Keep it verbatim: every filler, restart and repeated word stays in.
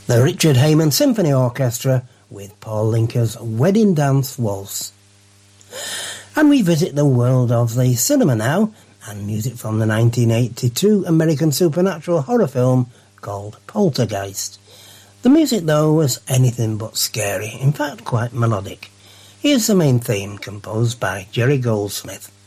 the Richard Heyman Symphony Orchestra with Paul Linker's Wedding Dance Waltz. And we visit the world of the cinema now, and music from the nineteen eighty-two American supernatural horror film called Poltergeist. The music, though, was anything but scary, in fact quite melodic. Here's the main theme, composed by Jerry Goldsmith.